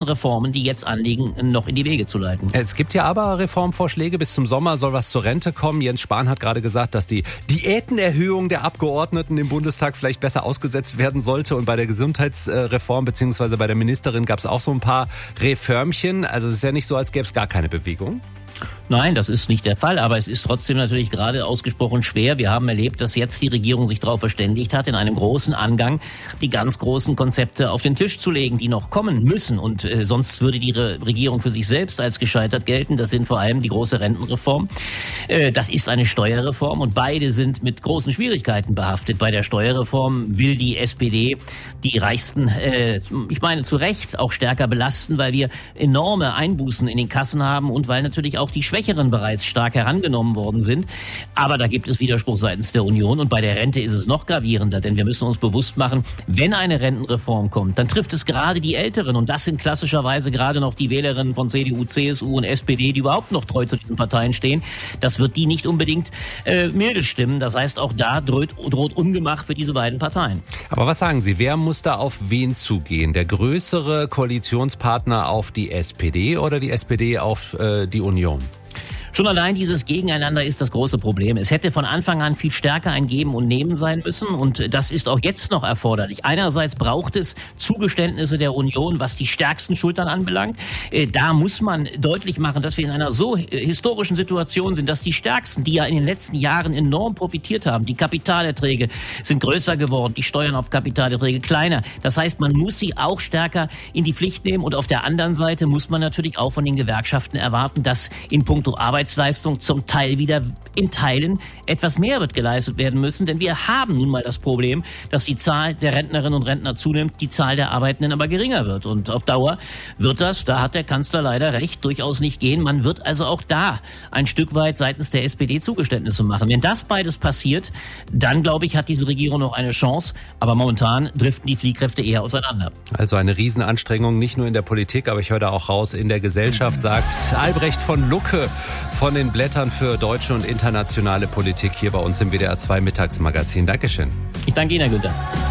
Reformen, die jetzt anliegen, noch in die Wege zu leiten. Es gibt ja aber Reformvorschläge. Bis zum Sommer soll was zur Rente kommen. Jens Spahn hat gerade gesagt, dass die Diätenerhöhung der Abgeordneten im Bundestag vielleicht besser ausgesetzt werden sollte. Und bei der Gesundheitsreform bzw. bei der Ministerin gab es auch so ein paar Reformchen. Also es ist ja nicht so, als gäbe es gar keine Bewegung. Nein, das ist nicht der Fall, aber es ist trotzdem natürlich gerade ausgesprochen schwer. Wir haben erlebt, dass jetzt die Regierung sich darauf verständigt hat, in einem großen Angang die ganz großen Konzepte auf den Tisch zu legen, die noch kommen müssen. Und sonst würde die Regierung für sich selbst als gescheitert gelten. Das sind vor allem die große Rentenreform. Das ist eine Steuerreform und beide sind mit großen Schwierigkeiten behaftet. Bei der Steuerreform will die SPD die Reichsten, ich meine zu Recht, auch stärker belasten, weil wir enorme Einbußen in den Kassen haben und weil natürlich auch die Schwächeren bereits stark herangenommen worden sind. Aber da gibt es Widerspruch seitens der Union und bei der Rente ist es noch gravierender, denn wir müssen uns bewusst machen, wenn eine Rentenreform kommt, dann trifft es gerade die Älteren und das sind klassischerweise gerade noch die Wählerinnen von CDU, CSU und SPD, die überhaupt noch treu zu diesen Parteien stehen. Das wird die nicht unbedingt milde stimmen. Das heißt, auch da droht Ungemach für diese beiden Parteien. Aber was sagen Sie, wer muss da auf wen zugehen? Der größere Koalitionspartner auf die SPD oder die SPD auf die Union? Schon allein dieses Gegeneinander ist das große Problem. Es hätte von Anfang an viel stärker ein Geben und Nehmen sein müssen und das ist auch jetzt noch erforderlich. Einerseits braucht es Zugeständnisse der Union, was die stärksten Schultern anbelangt. Da muss man deutlich machen, dass wir in einer so historischen Situation sind, dass die Stärksten, die ja in den letzten Jahren enorm profitiert haben, die Kapitalerträge sind größer geworden, die Steuern auf Kapitalerträge kleiner. Das heißt, man muss sie auch stärker in die Pflicht nehmen und auf der anderen Seite muss man natürlich auch von den Gewerkschaften erwarten, dass in puncto Arbeitsleistung zum Teil wieder in Teilen etwas mehr wird geleistet werden müssen, denn wir haben nun mal das Problem, dass die Zahl der Rentnerinnen und Rentner zunimmt, die Zahl der Arbeitenden aber geringer wird und auf Dauer wird das, da hat der Kanzler leider recht, durchaus nicht gehen. Man wird also auch da ein Stück weit seitens der SPD Zugeständnisse machen. Wenn das beides passiert, dann glaube ich, hat diese Regierung noch eine Chance, aber momentan driften die Fliehkräfte eher auseinander. Also eine Riesenanstrengung, nicht nur in der Politik, aber ich höre da auch raus, in der Gesellschaft, sagt Albrecht von Lucke von den Blättern für deutsche und internationale Politik hier bei uns im WDR 2 Mittagsmagazin. Dankeschön. Ich danke Ihnen, Herr Günther.